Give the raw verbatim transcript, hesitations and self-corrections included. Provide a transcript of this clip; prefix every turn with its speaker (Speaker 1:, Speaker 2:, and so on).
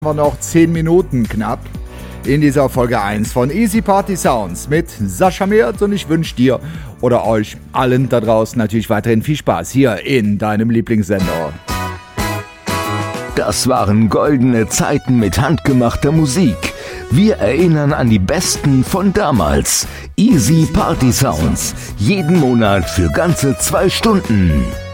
Speaker 1: wir noch zehn Minuten knapp in dieser Folge eins von Easy Party Sounds mit Sascha Merz, und ich wünsche dir oder euch allen da draußen natürlich weiterhin viel Spaß hier in deinem Lieblingssender.
Speaker 2: Das waren goldene Zeiten mit handgemachter Musik. Wir erinnern an die Besten von damals. Easy Party Sounds. Jeden Monat für ganze zwei Stunden.